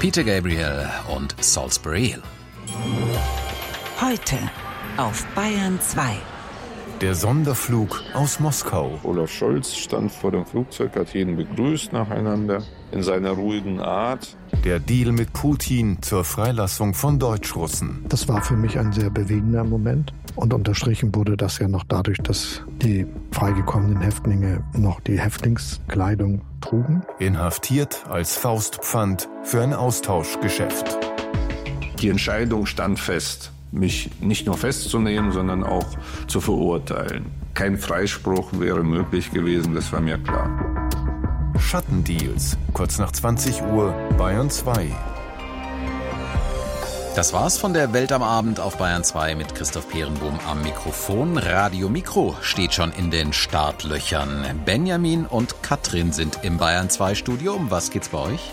Peter Gabriel und Salisbury Hill. Heute auf Bayern 2. Der Sonderflug aus Moskau. Olaf Scholz stand vor dem Flugzeug, hat jeden begrüßt nacheinander in seiner ruhigen Art. Der Deal mit Putin zur Freilassung von Deutschrussen. Das war für mich ein sehr bewegender Moment. Und unterstrichen wurde das ja noch dadurch, dass die freigekommenen Häftlinge noch die Häftlingskleidung trugen. Inhaftiert als Faustpfand für ein Austauschgeschäft. Die Entscheidung stand fest, mich nicht nur festzunehmen, sondern auch zu verurteilen. Kein Freispruch wäre möglich gewesen, das war mir klar. Schattendeals, kurz nach 20 Uhr, Bayern 2. Das war's von der Welt am Abend auf Bayern 2 mit Christoph Peerenbohm am Mikrofon. Radio Mikro steht schon in den Startlöchern. Benjamin und Katrin sind im Bayern 2 Studio. Um was geht's bei euch?